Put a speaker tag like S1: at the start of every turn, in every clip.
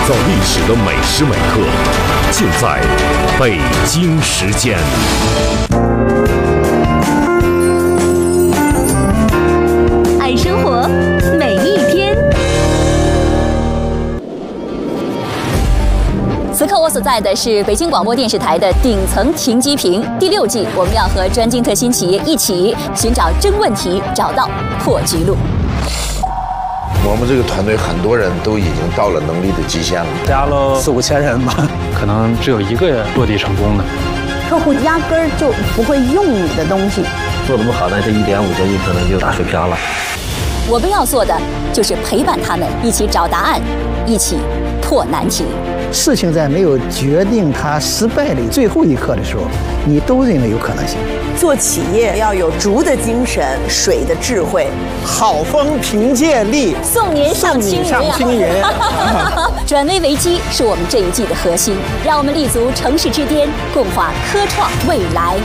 S1: 造历史的每时每刻，尽在北京时间。
S2: 爱生活，每一天。此刻我所在的是北京广播电视台的顶层停机坪。第6季，我们要和专精特新企业一起寻找真问题，找到破局路。
S3: 我们这个团队很多人都已经到了能力的极限了，
S4: 加了4、5千人吧，可能只有1个人落地成功的。
S5: 客户压根儿就不会用你的东西，
S6: 做得不好，那这1.5个亿可能就打水漂了。
S2: 我们要做的就是陪伴他们一起找答案，一起破难题。
S7: 事情在没有决定它失败的最后一刻的时候，你都认为有可能性。
S8: 做企业要有竹的精神，水的智慧，
S9: 好风凭借力，
S2: 送您上青云。转危为机是我们这一季的核心，让我们立足城市之巅，共话科创未来。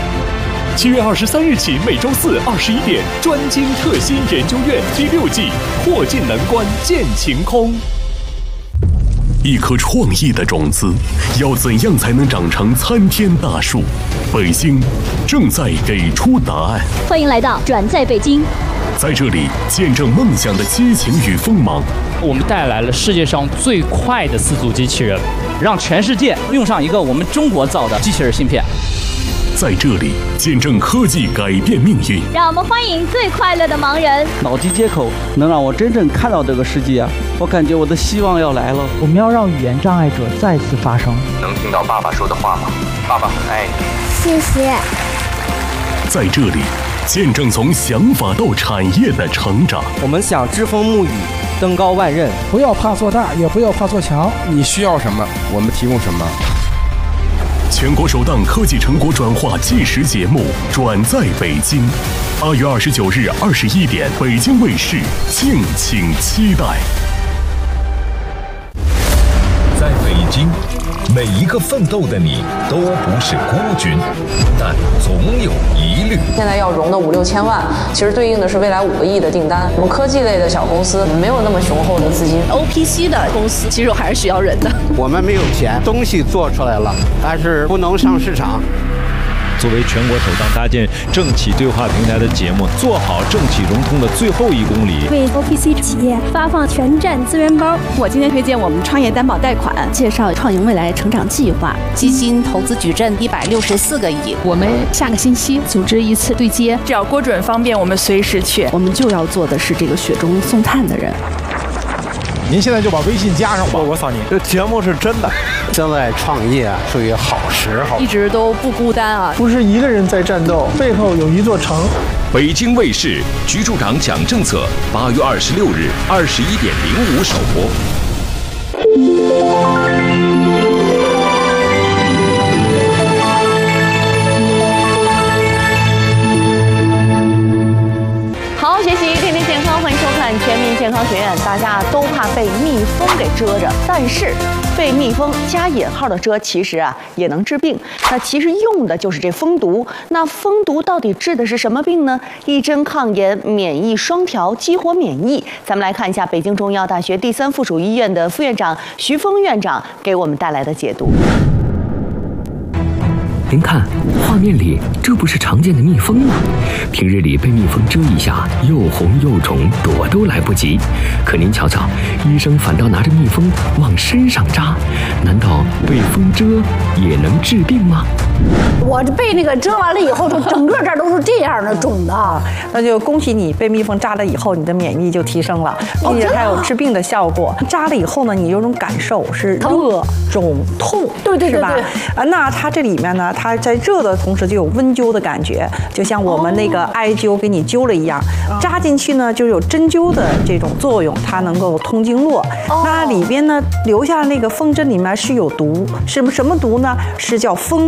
S10: 7月23日起，每周4、21点，专精特新研究院第6季，破尽难关见晴空。
S1: 一颗创意的种子，要怎样才能长成参天大树？北京正在给出答案。
S2: 欢迎来到转在北京，
S1: 在这里见证梦想的激情与锋芒。
S11: 我们带来了世界上最快的4足机器人，让全世界用上一个我们中国造的机器人芯片。
S1: 在这里见证科技改变命运。
S2: 让我们欢迎最快乐的盲人。
S12: 脑机接口能让我真正看到这个世界啊！我感觉我的希望要来了。
S13: 我们要让语言障碍者再次发声。
S14: 能听到爸爸说的话吗？爸爸很爱你。
S15: 谢谢。
S1: 在这里见证从想法到产业的成长。
S16: 我们想栉风沐雨，登高万仞。
S17: 不要怕做大，也不要怕做强。
S18: 你需要什么，我们提供什么。
S1: 全国首档科技成果转化纪实节目《转在北京》，8月29日21点，北京卫视，敬请期待。
S19: 在北京，每一个奋斗的你都不是孤军，但总有疑虑。
S20: 现在要融的5、6千万，其实对应的是未来5个亿的订单。我们科技类的小公司没有那么雄厚的资金
S21: ，OPC 的公司其实还是需要人的。
S22: 我们没有钱，东西做出来了，但是不能上市场。
S23: 作为全国首档搭建政企对话平台的节目，做好政企融通的最后1公里，
S24: 为 OPC 企业发放全站资源包。
S21: 我今天推荐我们创业担保贷款，
S25: 介绍创盈未来成长计划，
S26: 基金投资矩阵164个亿。
S25: 我们下个星期组织一次对接，
S21: 只要郭准方便，我们随时去。
S25: 我们就要做的是这个雪中送炭的人。
S9: 您现在就把微信加上吧，
S4: 我扫您。
S22: 这节目是真的。现在创业啊，是一个好时候，
S21: 一直都不孤单啊，
S9: 不是一个人在战斗，背后有一座城。
S19: 北京卫视局处长讲政策，8月26日21点05首播。
S21: 好，学习天天健康，欢迎收看全民健康学院。大家都怕被蜜蜂给蛰着，但是被蜜蜂加引号的蛰，其实也能治病。那其实用的就是这蜂毒。那蜂毒到底治的是什么病呢？一针抗炎，免疫双调，激活免疫。咱们来看一下北京中医药大学第3附属医院的副院长徐峰院长给我们带来的解读。
S27: 您看，画面里这不是常见的蜜蜂吗？平日里被蜜蜂蛰一下，又红又肿，躲都来不及。可您瞧瞧，医生反倒拿着蜜蜂往身上扎，难道被蜂蛰也能治病吗？
S5: 我被那个蛰完了以后，整个这儿都是这样的肿的。
S21: 那就恭喜你，被蜜蜂扎了以后，你的免疫力就提升了，并且还有治病的效果。扎了以后呢，你有种感受是热、肿、痛，
S5: 对，
S21: 是吧？那它这里面呢，它在热的同时就有温灸的感觉，就像我们那个艾灸给你灸了一样。扎进去呢，就有针灸的这种作用，它能够通经络。那里边呢，留下那个蜂针里面是有毒，什么毒呢？是叫蜂毒。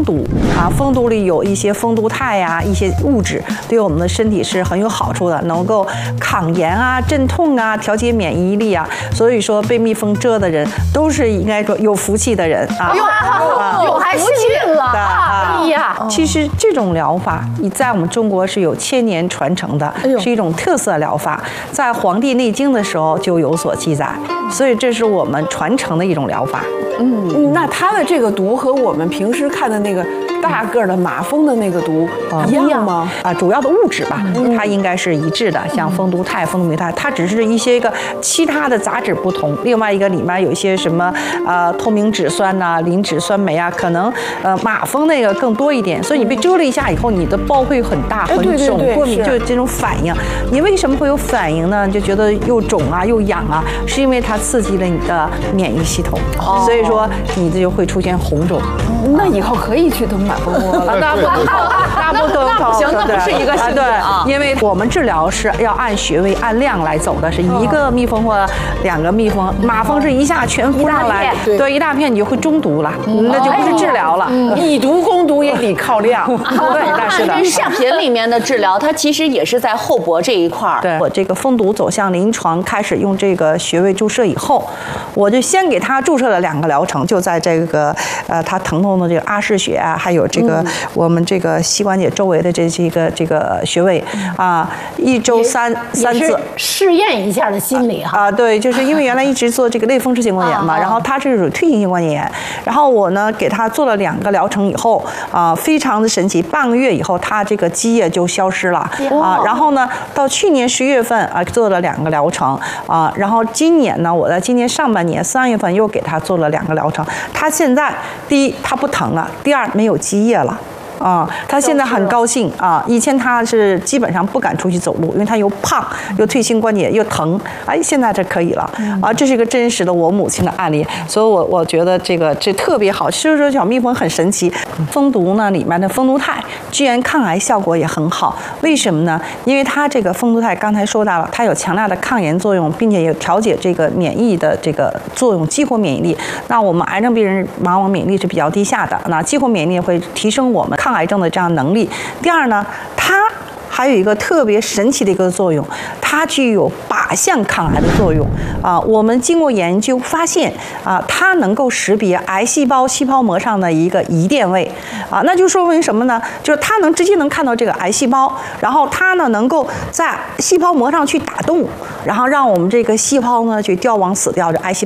S3: 蜂毒里有一些蜂毒肽呀，一些物质对我们的身体是很有好处的，能够抗炎啊、镇痛啊、调节免疫力啊。所以说被蜜蜂蛰的人都是应该说有福气的人啊。
S5: 有还幸运了哎呀！
S3: 其实这种疗法你在我们中国是有千年传承的，是一种特色疗法，在《黄帝内经》的时候就有所记载，所以这是我们传承的一种疗法。
S6: 那它的这个毒和我们平时看的那个大个的马蜂的那个毒一样吗？
S3: 主要的物质吧，它应该是一致的，像蜂毒肽、蜂毒酶肽，它只是一些个其他的杂质不同。另外一个里面有一些什么透明质酸呐、磷脂酸酶啊，可能马蜂那个更多一点。所以你被蛰了一下以后，你的包会很大、很肿，过敏就有这种反应。你为什么会有反应呢？就觉得又肿啊、又痒啊，是因为它刺激了你的免疫系统，所以说你这就会出现红肿。
S6: 那以后可以去等马蜂窝了。
S3: 那不行，那不是一个对啊，因为我们治疗是要按穴位、按量来走的，是一个蜜蜂或2个蜜蜂，马蜂是一下全扑上来，对，一大片你就会中毒了，那就不是治疗了。
S6: 以毒攻毒也得靠量。
S3: 对，是的。
S21: 视频里面的治疗，它其实也是在后脖这一块。
S3: 对，我这个蜂毒走向临床，开始用这个穴位注射以后，我就先给他注射了2个疗程，就在这个他疼痛的这个阿是穴啊，还有这个我们这个膝关节周围的这个穴位啊，1周3次，
S5: 试验一下的心理哈。
S3: 对，就是因为原来一直做这个类风湿性关节炎嘛，然后他是属于退行性关节炎，然后我呢给他做了2个疗程以后非常的神奇，半个月以后他这个积液就消失了然后呢到去年11月份做了2个疗程然后今年呢我在今年上半年3月份又给他做了2个疗程，他现在第一他不疼了，第二没有积液了。他现在很高兴以前他是基本上不敢出去走路，因为他又胖又退行关节又疼，现在这可以了这是一个真实的我母亲的案例，所以我觉得这特别好。其实说小蜜蜂很神奇，蜂毒呢里面的蜂毒肽居然抗癌效果也很好，为什么呢？因为它这个蜂毒肽刚才说到了，它有强大的抗炎作用，并且有调节这个免疫的这个作用，激活免疫力。那我们癌症病人往往免疫力是比较低下的，那激活免疫力会提升我们抗癌症的这样能力。第二呢，它还有一个特别神奇的一个作用，它具有靶向抗癌的作用我们经过研究发现它能够识别癌细胞细胞膜上的一个疑电位那就说明什么呢？就是它能直接能看到这个癌细胞，然后它呢能够在细胞膜上去打洞，然后让我们这个细胞呢去凋亡死掉，这癌细胞